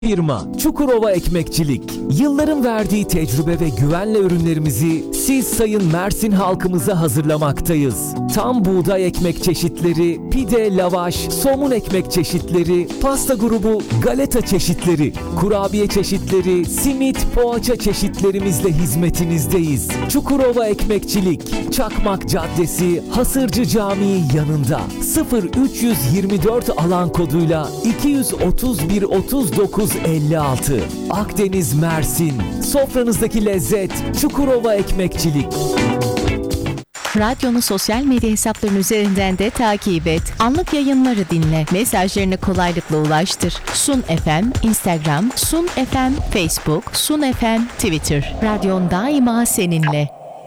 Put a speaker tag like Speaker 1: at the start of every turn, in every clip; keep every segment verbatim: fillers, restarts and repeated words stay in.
Speaker 1: Firma Çukurova Ekmekçilik, yılların verdiği tecrübe ve güvenle ürünlerimizi siz sayın Mersin halkımıza hazırlamaktayız. Tam buğday ekmek çeşitleri, pide, lavaş, somun ekmek çeşitleri, pasta grubu, galeta çeşitleri, kurabiye çeşitleri, simit, poğaça çeşitlerimizle hizmetinizdeyiz. Çukurova Ekmekçilik, Çakmak Caddesi, Hasırcı Camii yanında. sıfır üç yüz yirmi dört alan koduyla iki yüz otuz bir otuz dokuz elli altı. Akdeniz, Mersin. Sofranızdaki lezzet Çukurova Ekmekçilik.
Speaker 2: Radyonu sosyal medya hesaplarının üzerinden de takip et. Anlık yayınları dinle. Mesajlarını kolaylıkla ulaştır. Sun F M, Instagram, Sun F M, Facebook, Sun F M, Twitter. Radyon daima seninle.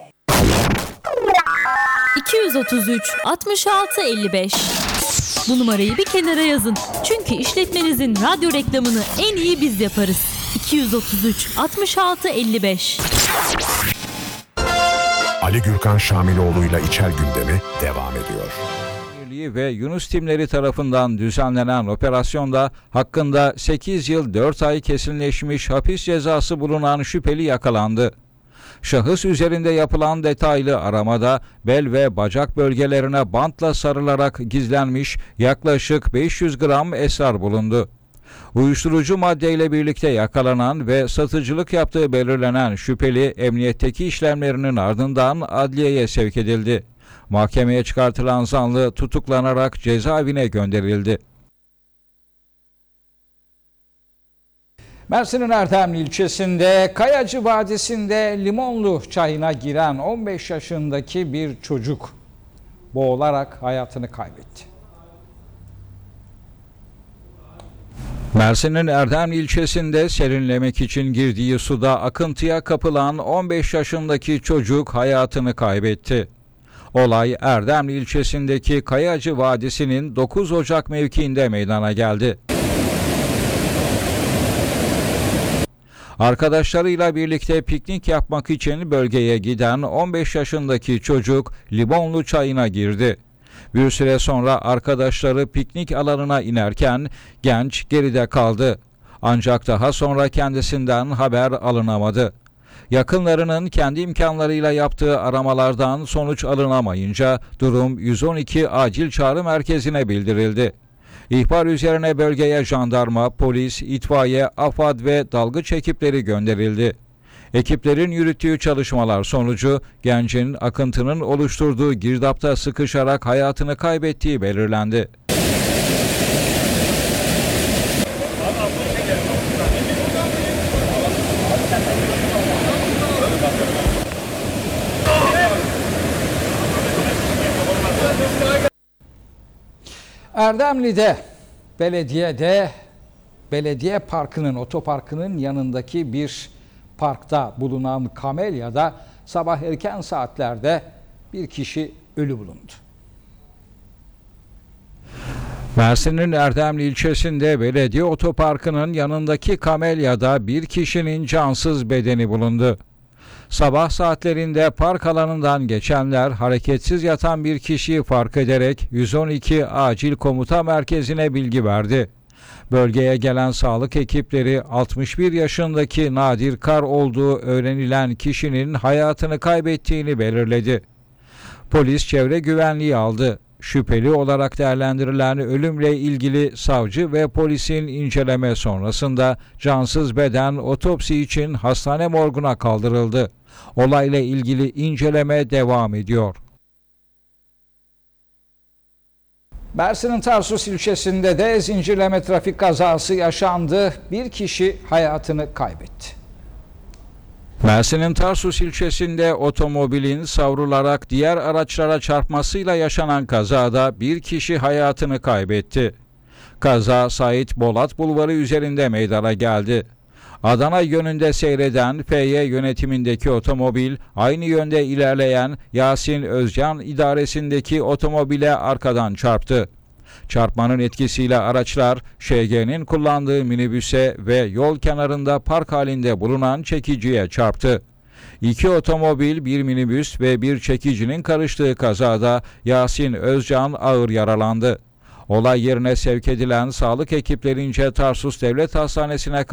Speaker 3: iki yüz otuz üç altmış altı elli beş. Bu numarayı bir kenara yazın. Çünkü işletmenizin radyo reklamını en iyi biz yaparız. iki yüz otuz üç altmış altı elli beş.
Speaker 4: Ali Gürkan Şamiloğlu'yla İçer Gündemi devam ediyor.
Speaker 5: Birliği ve Yunus timleri tarafından düzenlenen operasyonda hakkında sekiz yıl dört ay kesinleşmiş hapis cezası bulunan şüpheli yakalandı. Şahıs üzerinde yapılan detaylı aramada bel ve bacak bölgelerine bantla sarılarak gizlenmiş yaklaşık beş yüz gram esrar bulundu. Uyuşturucu maddeyle birlikte yakalanan ve satıcılık yaptığı belirlenen şüpheli emniyetteki işlemlerinin ardından adliyeye sevk edildi. Mahkemeye çıkartılan zanlı tutuklanarak cezaevine gönderildi. Mersin'in Erdemli ilçesinde Kayacı Vadisi'nde Limonlu çayına giren on beş yaşındaki bir çocuk boğularak hayatını kaybetti. Mersin'in Erdemli ilçesinde serinlemek için girdiği suda akıntıya kapılan on beş yaşındaki çocuk hayatını kaybetti. Olay Erdemli ilçesindeki Kayacı Vadisi'nin dokuz Ocak mevkiinde meydana geldi. Arkadaşlarıyla birlikte piknik yapmak için bölgeye giden on beş yaşındaki çocuk Limonlu çayına girdi. Bir süre sonra arkadaşları piknik alanına inerken genç geride kaldı. Ancak daha sonra kendisinden haber alınamadı. Yakınlarının kendi imkanlarıyla yaptığı aramalardan sonuç alınamayınca durum yüz on iki acil çağrı merkezine bildirildi. İhbar üzerine bölgeye jandarma, polis, itfaiye, AFAD ve dalgıç ekipleri gönderildi. Ekiplerin yürüttüğü çalışmalar sonucu gencin akıntının oluşturduğu girdapta sıkışarak hayatını kaybettiği belirlendi. Erdemli'de belediyede belediye parkının otoparkının yanındaki bir parkta bulunan kamelyada sabah erken saatlerde bir kişi ölü bulundu. Mersin'in Erdemli ilçesinde belediye otoparkının yanındaki kamelyada bir kişinin cansız bedeni bulundu. Sabah saatlerinde park alanından geçenler hareketsiz yatan bir kişiyi fark ederek yüz on iki acil komuta merkezine bilgi verdi. Bölgeye gelen sağlık ekipleri altmış bir yaşındaki Nadir Kar olduğu öğrenilen kişinin hayatını kaybettiğini belirledi. Polis çevre güvenliği aldı. Şüpheli olarak değerlendirilen ölümle ilgili savcı ve polisin inceleme sonrasında cansız beden otopsi için hastane morguna kaldırıldı. Olayla ilgili inceleme devam ediyor. Mersin'in Tarsus ilçesinde de zincirleme trafik kazası yaşandı. Bir kişi hayatını kaybetti. Mersin'in Tarsus ilçesinde otomobilin savrularak diğer araçlara çarpmasıyla yaşanan kazada bir kişi hayatını kaybetti. Kaza Sait Bolat Bulvarı üzerinde meydana geldi. Adana yönünde seyreden F Y yönetimindeki otomobil aynı yönde ilerleyen Yasin Özcan idaresindeki otomobile arkadan çarptı. Çarpmanın etkisiyle araçlar Ş G'nin kullandığı minibüse ve yol kenarında park halinde bulunan çekiciye çarptı. İki otomobil, bir minibüs ve bir çekicinin karıştığı kazada Yasin Özcan ağır yaralandı. Olay yerine sevk edilen sağlık ekiplerince Tarsus Devlet Hastanesi'ne